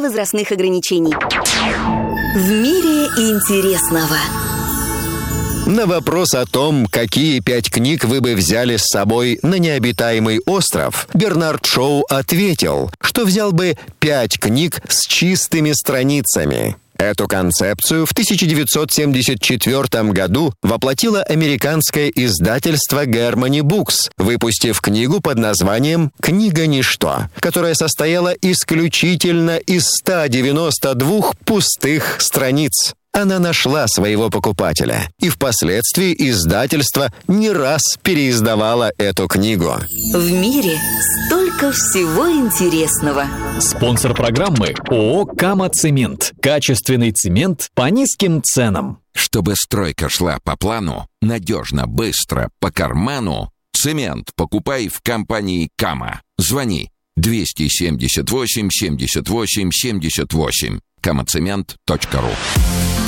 возрастных ограничений. В мире интересного. На вопрос о том, какие 5 книг вы бы взяли с собой на необитаемый остров, Бернард Шоу ответил, что взял бы 5 книг с чистыми страницами. Эту концепцию в 1974 году воплотило американское издательство Germany Books, выпустив книгу под названием «Книга ничто», которая состояла исключительно из 192 пустых страниц. Она нашла своего покупателя, и впоследствии издательство не раз переиздавало эту книгу. В мире столько всего интересного. Спонсор программы ООО «Кама Цемент». Качественный цемент по низким ценам. Чтобы стройка шла по плану, надежно, быстро, по карману, цемент покупай в компании «Кама». Звони 278 78 78. kamacement.ru